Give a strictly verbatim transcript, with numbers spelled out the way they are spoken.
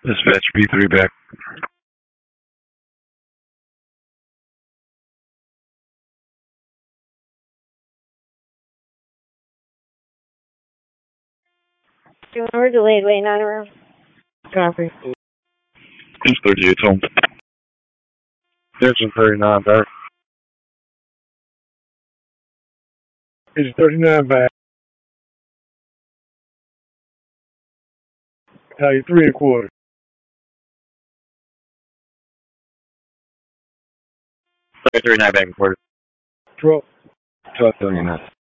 Dispatch B three back. We're delayed, waiting on around. Copy. It's thirty-eight home. Engine thirty-nine back. Engine thirty-nine back. Tell you three and a quarter. thirty-nine back and forth. Truck. twelve thirty-nine.